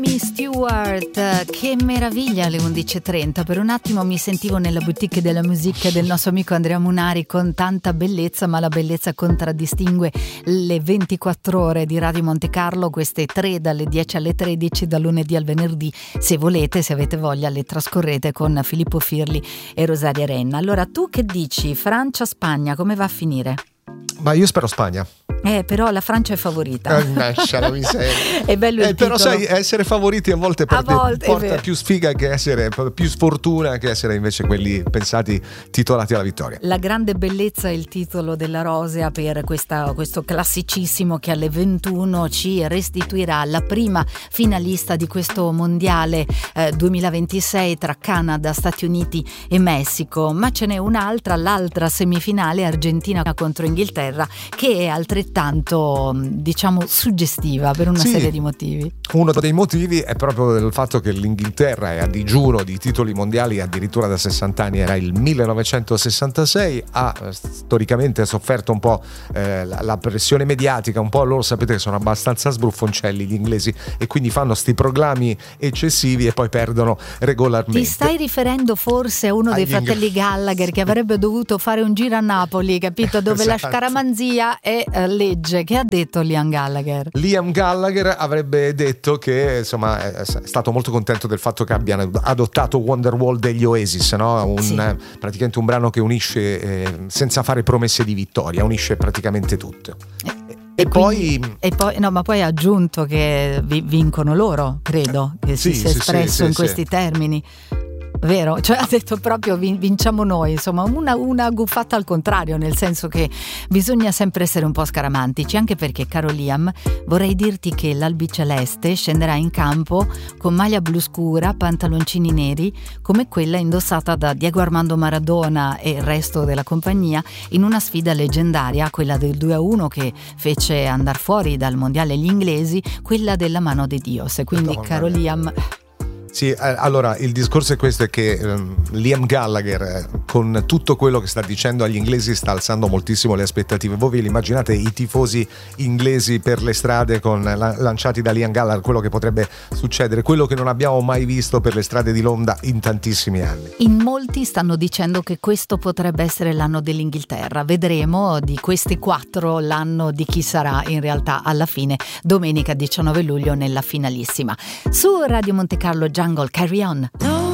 Amy Stewart, che meraviglia alle 11.30. Per un attimo mi sentivo nella boutique della musica del nostro amico Andrea Munari, con tanta bellezza, ma la bellezza contraddistingue le 24 ore di Radio Monte Carlo, queste 3 dalle 10 alle 13, dal lunedì al venerdì. Se volete, se avete voglia, le trascorrete con Filippo Firli e Rosaria Renna. Allora, tu che dici? Francia-Spagna, come va a finire? Ma io spero Spagna. Però la Francia è favorita. La miseria. È bello il però titolo. sai, essere favoriti a volte porta più sfiga che essere, più sfortuna che essere invece quelli pensati, titolati alla vittoria. La grande bellezza è il titolo della rosea per questo classicissimo che alle 21 ci restituirà la prima finalista di questo mondiale 2026 tra Canada, Stati Uniti e Messico. Ma ce n'è un'altra, l'altra semifinale, Argentina contro Inghilterra, che è altrettanto diciamo suggestiva per una serie di motivi. Uno dei motivi è proprio il fatto che l'Inghilterra è a digiuno di titoli mondiali addirittura da 60 anni, era il 1966, ha storicamente sofferto un po' la pressione mediatica, un po', loro sapete che sono abbastanza sbruffoncelli gli inglesi e quindi fanno sti proclami eccessivi e poi perdono regolarmente. Ti stai riferendo forse a uno dei fratelli Gallagher che avrebbe dovuto fare un giro a Napoli, capito? Dove la scaramanzia è legge. Che ha detto Liam Gallagher? Liam Gallagher avrebbe detto che insomma è stato molto contento del fatto che abbiano adottato Wonderwall degli Oasis, no? Praticamente un brano che unisce senza fare promesse di vittoria, unisce praticamente tutto. E poi Sì, allora il discorso è questo, è che Liam Gallagher con tutto quello che sta dicendo agli inglesi sta alzando moltissimo le aspettative. Voi vi immaginate i tifosi inglesi per le strade lanciati da Liam Gallagher, quello che potrebbe succedere, quello che non abbiamo mai visto per le strade di Londra in tantissimi anni. In molti stanno dicendo che questo potrebbe essere l'anno dell'Inghilterra. Vedremo di questi 4 l'anno di chi sarà in realtà alla fine, domenica 19 luglio nella finalissima. Su Radio Monte Carlo Jungle, carry on.